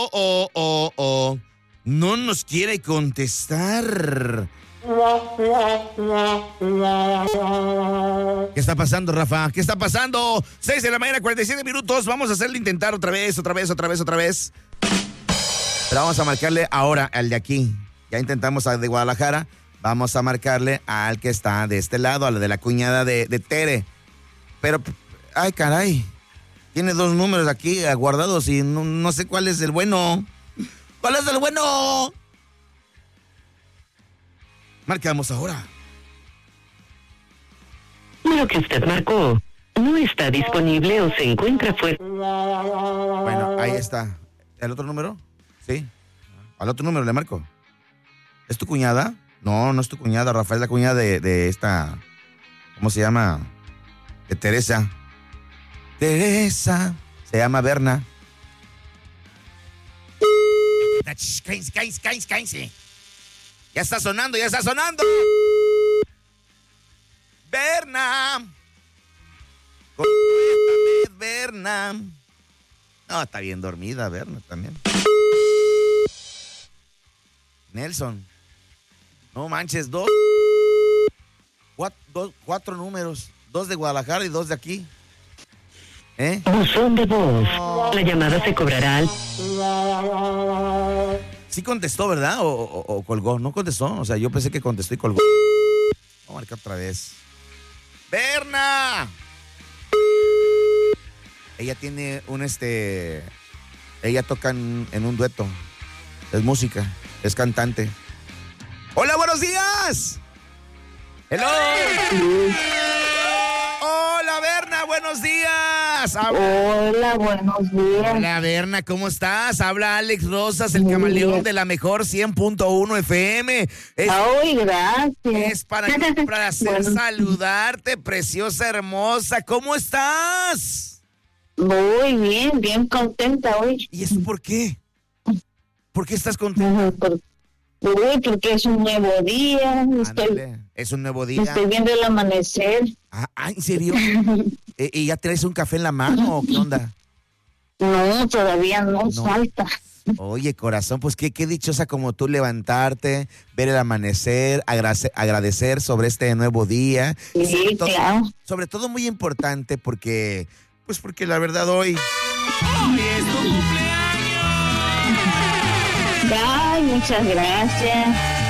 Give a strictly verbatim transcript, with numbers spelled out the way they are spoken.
oh, oh, oh. No nos quiere contestar. ¿Qué está pasando, Rafa? ¿Qué está pasando? seis de la mañana, cuarenta y siete minutos. Vamos a hacerle intentar otra vez, otra vez, otra vez, otra vez. Pero vamos a marcarle ahora al de aquí. Ya intentamos al de Guadalajara. Vamos a marcarle al que está de este lado, a la de la cuñada de, de Tere. Pero, ay, caray. Tiene dos números aquí guardados y no, no sé cuál es el bueno. ¿Cuál es el bueno? Marcamos ahora. Lo que usted marcó no está disponible o se encuentra fuera. Bueno, ahí está. ¿El otro número? Sí. Al otro número le marco. ¿Es tu cuñada? No, no es tu cuñada, Rafael, la cuñada de, de esta... ¿Cómo se llama? De Teresa. Teresa. Se llama Berna. Cállense, cállense, cállense, cállense. Ya está sonando, ya está sonando. Berna. Contéstame, Berna. No, está bien dormida, Berna también. Nelson. No manches, dos. Cuatro, dos, cuatro números. Dos de Guadalajara y dos de aquí. ¿Eh? Buzón de voz. No. La llamada se cobrará al... Sí contestó, ¿verdad? O, o, o colgó. No contestó. O sea, yo pensé que contestó y colgó. Vamos a marcar otra vez. ¡Berna! Ella tiene un este... Ella toca en, en un dueto. Es música. Es cantante. ¡Hola, buenos días! ¡Hello! ¡Hola, Berna! ¡Buenos días! Hola, buenos días. Hola, Berna, ¿cómo estás? Habla Alex Rosas, el camaleón de la mejor cien punto uno F M. Es, Ay, gracias. Es para mí un placer bueno. saludarte, preciosa, hermosa. ¿Cómo estás? Muy bien, bien contenta hoy. ¿Y eso por qué? ¿Por qué estás contenta? Por, uy, porque es un nuevo día. Estoy, es un nuevo día. Estoy viendo el amanecer. Ah, ¿en serio? ¿Y ya traes un café en la mano o qué onda? No, todavía no, no. falta. Oye, corazón, pues qué, qué dichosa como tú levantarte, ver el amanecer, agradecer, agradecer sobre este nuevo día. Sí, sobre todo, claro. Sobre todo muy importante porque, pues porque la verdad hoy... ¡Hoy es tu cumpleaños! Ay, muchas gracias.